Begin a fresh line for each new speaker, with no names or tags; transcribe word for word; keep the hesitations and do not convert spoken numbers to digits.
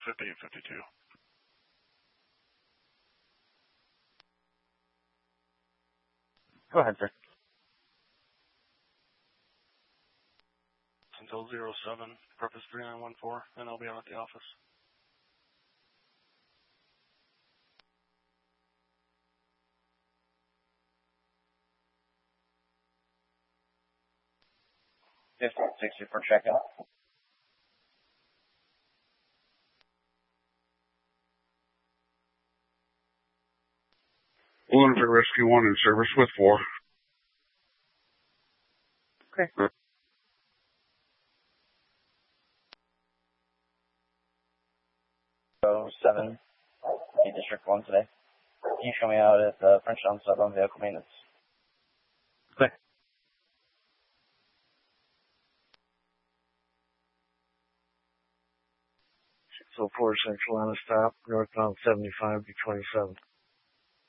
fifty and fifty-two.
Go ahead, sir.
Until zero seven, purpose three nine one four, and I'll be out at the office.
fifteen sixty for checkout.
Olympic Rescue one in service with four.
Okay. So seven, District one today. Can you show me out at the Frenchtown sub on vehicle maintenance?
Okay.
So four Central on a stop, northbound seventy-five to twenty-seven.